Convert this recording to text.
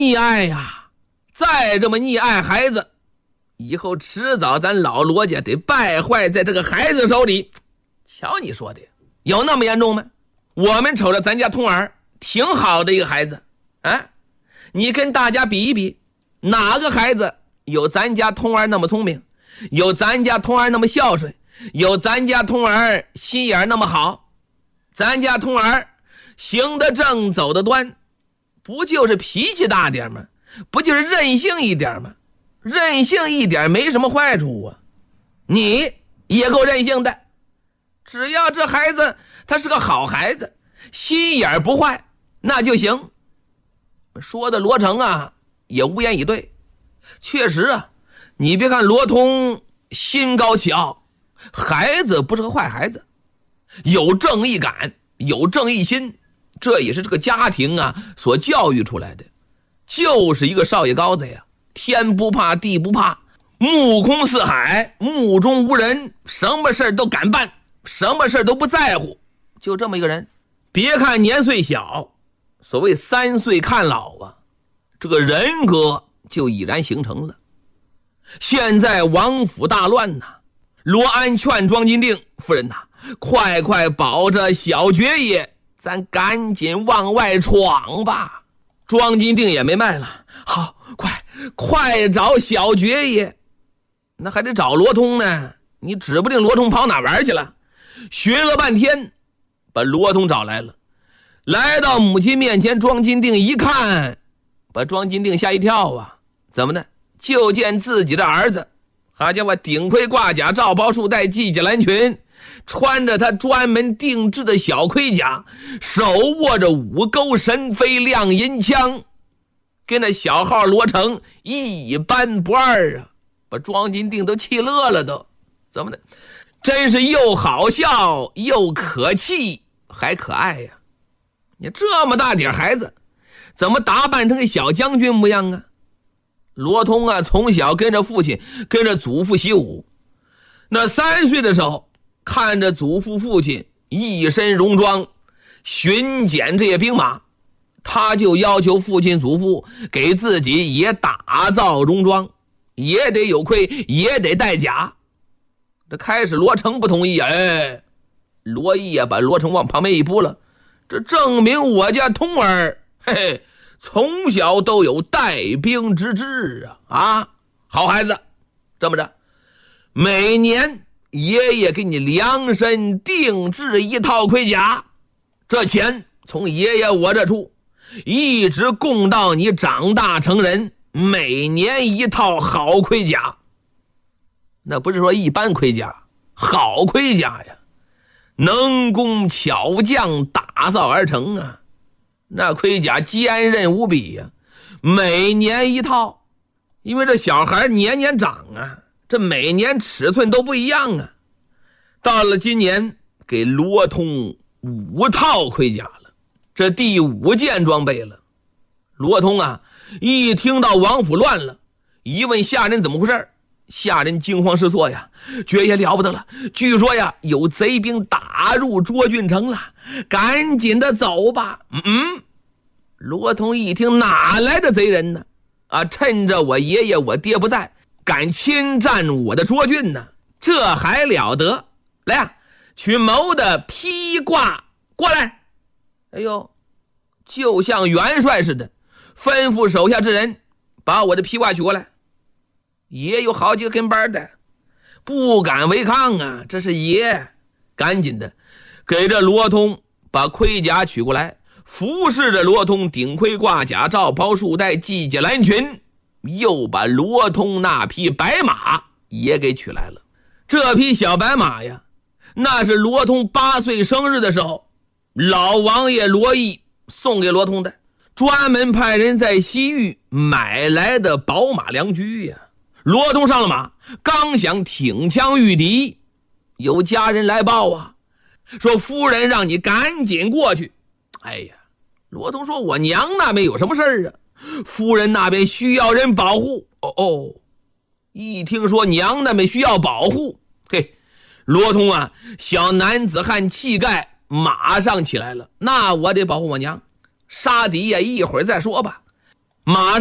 溺爱呀，再这么溺爱孩子，以后迟早咱老罗家得败坏在这个孩子手里。瞧你说的，有那么严重吗？我们瞅着咱家通儿挺好的一个孩子，你跟大家比一比，哪个孩子有咱家通儿那么聪明，有咱家通儿那么孝顺，有咱家通儿心眼那么好？咱家通儿行得正走得端，不就是脾气大点吗？不就是任性一点吗？任性一点没什么坏处啊。你也够任性的，只要这孩子他是个好孩子，心眼不坏，那就行。说的罗成啊也无言以对。确实啊，你别看罗通心高气傲，孩子不是个坏孩子，有正义感，有正义心，这也是这个家庭啊所教育出来的。就是一个少爷高子呀，天不怕地不怕，目空四海，目中无人，什么事都敢办，什么事都不在乎，就这么一个人。别看年岁小，所谓3岁看老啊，这个人格就已然形成了。现在王府大乱呐，罗安劝庄金锭夫人呐，快快保着小爵爷，咱赶紧往外闯吧。庄金锭也没卖了，好，快找小爵爷。那还得找罗通呢，你指不定罗通跑哪玩去了。寻了半天，把罗通找来了。来到母亲面前，庄金锭一看，把庄金锭吓一跳啊！怎么呢？就见自己的儿子，好家伙，顶盔挂甲，罩袍束带，系着蓝裙，穿着他专门定制的小盔甲，手握着5钩神飞亮银枪，跟那小号罗成一般不二啊！把庄金锭都气乐了都。怎么的？真是又好笑又可气还可爱呀！你这么大点孩子，怎么打扮成个小将军模样啊？罗通啊，从小跟着父亲跟着祖父习武，那3岁的时候看着祖父父亲一身戎装巡检这些兵马，他就要求父亲祖父给自己也打造戎装，也得有盔，也得带甲。这开始罗成不同意，罗毅啊把罗成往旁边一扑了，这证明我家通儿从小都有带兵之志啊！好孩子，这么着，每年爷爷给你量身定制一套盔甲，这钱从爷爷我这出，一直供到你长大成人，每年一套好盔甲。那不是说一般盔甲，好盔甲呀，能工巧匠打造而成啊。那盔甲坚韧无比呀，每年一套。因为这小孩年年长啊，这每年尺寸都不一样啊。到了今年给罗通5套盔甲了，这第5件装备了。罗通啊一听到王府乱了，一问下人怎么回事，下人惊慌失措呀，爵爷了不得了，据说呀有贼兵打入涿郡城了，赶紧的走吧。罗通一听，哪来的贼人呢？趁着我爷爷我爹不在，敢侵占我的涿郡呢，这还了得！来呀，去谋的披挂过来。哎呦，就像元帅似的，吩咐手下之人把我的披挂取过来。爷有好几个跟班的，不敢违抗啊，这是爷。赶紧的给这罗通把盔甲取过来，服侍着罗通顶盔挂甲，罩袍束带，系着蓝裙，又把罗通那匹白马也给取来了。这匹小白马呀，那是罗通8岁生日的时候老王爷罗毅送给罗通的，专门派人在西域买来的宝马良驹呀。罗通上了马，刚想挺枪御敌，有家人来报啊，说夫人让你赶紧过去。哎呀，罗通说我娘那边有什么事儿啊？夫人那边需要人保护。一听说娘那边需要保护，罗通啊小男子汉气概马上起来了，那我得保护我娘，杀敌呀一会儿再说吧。 马